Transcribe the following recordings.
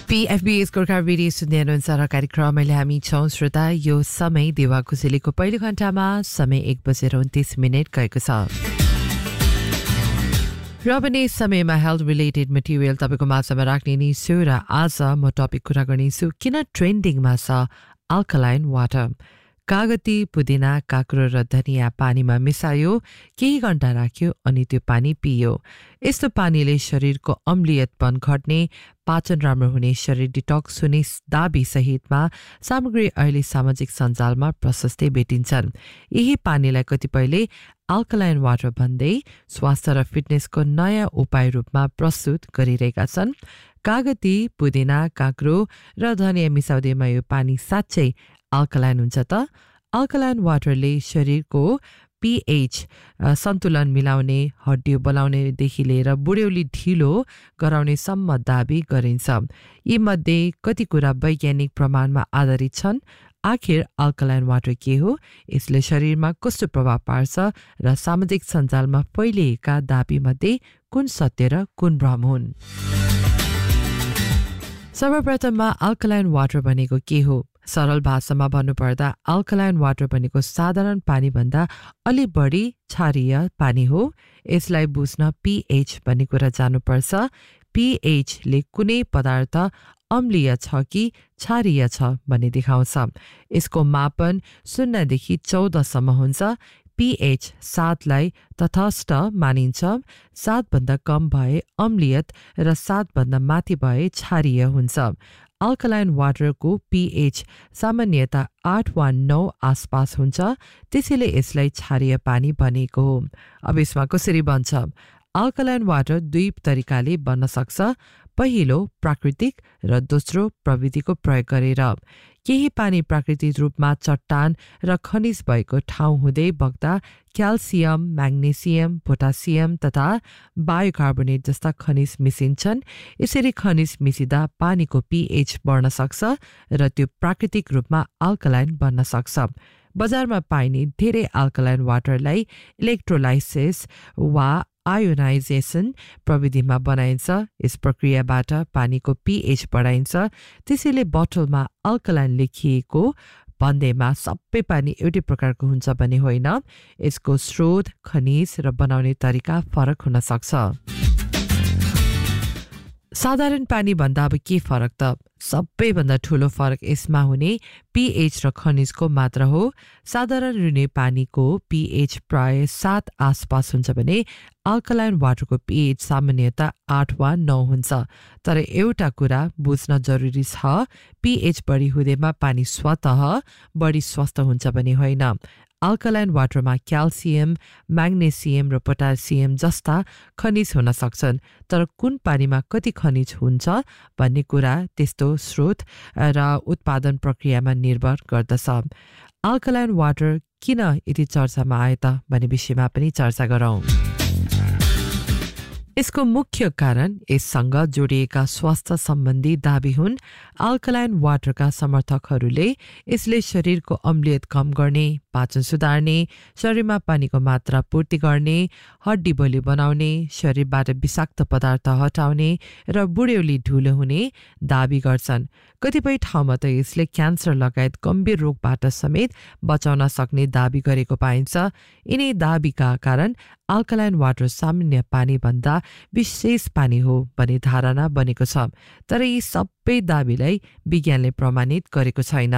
PFBS Gorkha radio सुन्दै हुनुहुन्छ र कार्यक्रम अहिले हामी छौं श्रोता यो समय देवा कुशलीको पहिलो घण्टामा समय 1:29 गएको छ र पनि समयमा हेल्थ रिलेटेड मटेरियल तपाईको माझमा राख्ने नि छु र आज म टपिक कुरा गर्नेछु किन ट्रेन्डिङमा छ अल्कलाइन वाटर कागती पुदिना काक्रो र धनिया पानीमा मिसायो केही घण्टा राख्यो अनि त्यो पानी पियो यस्तो पानीले शरीरको अम्लीयतपन घट्ने पाचन राम्रो हुने शरीर डिटक्स हुने दाबी सहितमा सामग्री अहिले सामाजिक सञ्जालमा प्रशस्तै भेटिन्छन् यही पानीलाई कतिपयले अल्कलाइन वाटर भन्दै स्वास्थ्य र फिटनेसको नयाँ उपाय रूपमा प्रस्तुत गरिरहेका छन् कागती पुदिना काक्रो र धनिया मिसाउँदैमा यो पानी साँच्चै अल्कलाइन हुन्छ त अल्कलाइन वाटरले शरीरको pH सन्तुलन मिलाउने हड्डी बनाउनेदेखि लिएर बुढ्यौली ढिलो गराउनेसम्म दाबी गरिन्छ यी मध्ये कति कुरा वैज्ञानिक प्रमाणमा आधारित छन् आखिर अल्कलाइन वाटर के हो यसले शरीरमा कस्तो प्रभाव पार्छ र सामाजिक सञ्जालमा फैलिएका दाबी मध्ये कुन सत्य र कुन भ्रम हुन् सर्वप्रथममा अल्कलाइन वाटर भनेको के हो सरल भाषामा भन्नुपर्दा अल्कलाइन वाटर भनेको साधारण पानी भन्दा अलि बढी क्षारीय पानी हो यसलाई बुझ्न pH भन्ने कुरा जान्नुपर्छ pH ले कुनै पदार्थ अम्लीय छ कि क्षारीय छ भन्ने देखाउँछ यसको मापन 0 देखि 14 सम्म हुन्छ pH 7 लाई तटस्थ मानिन्छ 7 भन्दा कम भए अम्लीयत र 7 भन्दा माथि भए क्षारीय हुन्छ अल्कलाइन वाटरको pH सामान्यतः 8 वा 9 आसपास हुन्छ त्यसैले यसलाई क्षारीय पानी भनेको हो अब यसमा कसरी बन्छ अल्कलाइन वाटर दुई तरिकाले बन्न सक्छ पहिलो प्राकृतिक र दोस्रो प्रविधिको प्रयोग गरेर केही पानी प्राकृतिक रूपमा चट्टान र खनिज भएको ठाउँ हुँदै बग्दा क्याल्सियम म्याग्नेसियम पोटासियम तथा बायोकार्बोनेट जस्ता खनिज मिसिन्छन् यसरी खनिज मिसिदा पानीको pH बढ्न सक्छ र त्यो प्राकृतिक रूपमा अल्कलाइन बन्न सक्छ बजारमा पाइने धेरै अल्कलाइन वाटरलाई इलेक्ट्रोलाइसिस वा आयोनाइजेसन प्रविधिमा बनाइन्छ यस प्रक्रियाबाट पानीको pH बढाइन्छ त्यसैले बोतलमा अल्कलाइन लेखिएको भन्दैमा सबै पानी एउटै प्रकारको हुन्छ भन्ने होइन यसको स्रोत खनिज र बनाउने तरिका फरक हुन सक्छ साधारण पानी भन्दा अब के फरक त सबैभन्दा ठूलो फरक यसमा हुने pH र खनिजको मात्रा हो साधारण रुने पानीको pH प्राय 7 आसपास हुन्छ भने अल्कलाइन वाटरको pH सामान्यतः 8 वा 9 हुन्छ तर एउटा कुरा बुझ्न जरुरी छ pH बढी हुँदैमा पानी स्वतः बढी स्वस्थ हुन्छ भने होइन अल्कलाइन वाटरमा क्याल्सियम म्याग्नेसियम र पोटासियम जस्ता खनिज हुन सक्छन् तर कुन पानीमा कति खनिज हुन्छ भन्ने कुरा त्यस्तो स्रोत र उत्पादन प्रक्रियामा निर्भर गर्दछ अल्कलाइन वाटर किन यति चर्चामा आए त भन्ने विषयमा पनि चर्चा गरौँ यसको मुख्य कारण यससँग जोडिएका स्वास्थ्य सम्बन्धी दाबी हुन् अल्कलाइन वाटरका समर्थकहरूले यसले शरीरको अम्लीयत कम गर्ने पाचन सुधार्ने शरीरमा पानीको मात्रा पूर्ति गर्ने हड्डी बलियो बनाउने शरीरबाट विषाक्त पदार्थ हटाउने र बुढ्यौली ढिलो हुने दाबी गर्छन् कतिपय ठाउँमा त यसले क्यान्सर लगायत गम्भीर रोगबाट समेत बचाउन सक्ने दाबी गरेको पाइन्छ यिनै दाबीका कारण अल्कलाइन वाटर सामान्य पानी भन्दा विशेष पानी हो भन्ने धारणा बनेको छ तर यी सबै दाबीलाई विज्ञानले प्रमाणित गरेको छैन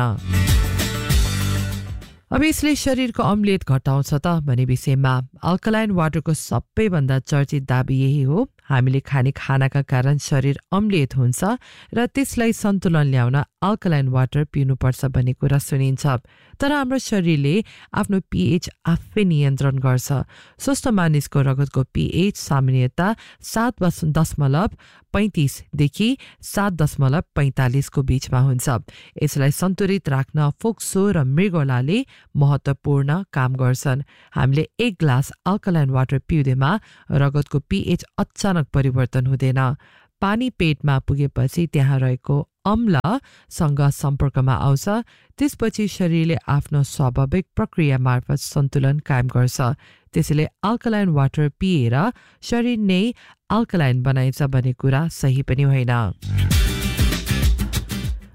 अब यसले शरीरको अम्लीयत घटाउँछ त भन्ने विषयमा अल्कलाइन वाटरको सबैभन्दा चर्चित दाबी यही हो हामीले खाने खानाका कारण शरीर अम्लीयत हुन्छ र त्यसलाई सन्तुलन ल्याउन अल्कलाइन वाटर पिउनुपर्छ भन्ने कुरा सुनिन्छ तर हाम्रो शरीरले आफ्नो pH आफै नियन्त्रण गर्छ स्वस्थ मानिसको रगतको pH सामान्यतः 7.35 देखि 7.45 को बीचमा हुन्छ यसलाई सन्तुलित राख्न फोक्सो र मृगौलाले महत्त्वपूर्ण काम गर्छन् हामीले एक ग्लास अल्कलाइन वाटर पिउँदैमा रगतको pH अचानक परिवर्तन हुँदैन पानी पेटमा पुगेपछि त्यहाँ रहेको अम्लसँग सम्पर्कमा आउँछ त्यसपछि शरीरले आफ्नो स्वाभाविक प्रक्रिया मार्फत सन्तुलन कायम गर्छ त्यसैले अल्कलाइन वाटर पिएर शरीर नै अल्कलाइन बनाइन्छ भन्ने कुरा सही पनि होइन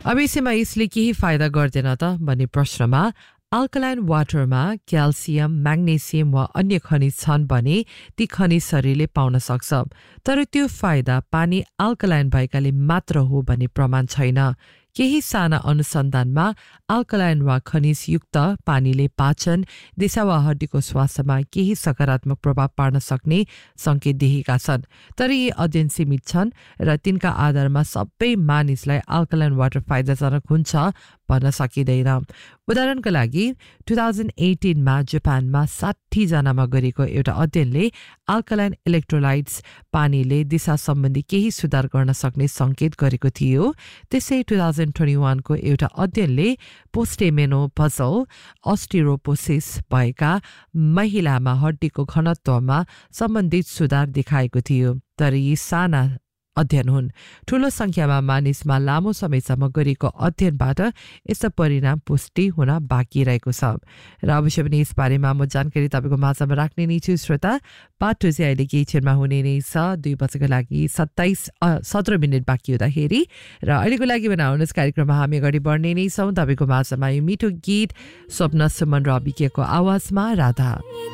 अब यसैमा यसले केही फाइदा गर्दैन त भन्ने प्रश्नमा अल्कलाइन वाटरमा क्याल्सियम, म्याग्नेसियम वा अन्य खनिज छन् भने ती खनिज शरीरले पाउन सक्छ। तर त्यो फाइदा पानी अल्कलाइन भएकाले मात्र हो भन्ने प्रमाण छैन। केही साना अनुसन्धानमा अल्कलाइन वा खनिजयुक्त पानीले पाचन, दिशा वा हड्डीको स्वास्थ्यमा केही सकारात्मक प्रभाव पार्न सक्ने संकेत देखेका छन्। तर यी अध्ययन सीमित छन् र तिनका आधारमा सबै मानिसलाई अल्कलाइन वाटर फाइदाजनक हुन्छ भन्न सकिँदैन। उदाहरणका लागि 2018मा जापानमा 60 जनामा गरेको एउटा अध्ययनले अल्कलाइन इलेक्ट्रोलाइट्स पानीले दिशा सम्बन्धी केही सुधार गर्न सक्ने संकेत गरेको थियो। त्यसै 2021 को एउटा अध्ययनले पोस्टेमेनोपजल अस्टिरोपोसिस भएका महिलामा हड्डीको घनत्वमा सम्बन्धित सुधार देखाएको थियो। तर यी साना अध्ययन हुन्। ठूलो संख्यामा मानिसमा लामो समयसम्म गरेको अध्ययनबाट यस्तो परिणाम पुष्टि हुन बाँकी रहेको छ। र अवश्य पनि यस बारेमा म जानकारी तपाईँको माझमा राख्ने नै छु। श्रोता, बाटो चाहिँ अहिले केही क्षणमा हुने नै छ। 2 बजेको लागि 17 मिनट बाँकी हुँदाखेरि र अहिलेको लागि बनाउनुहोस् कार्यक्रममा हामी अगाडि बढ्ने नै छौँ। तपाईँको माझमा यो मिठो गीत स्वप्न सुमन र अभिज्ञको आवाजमा राधा।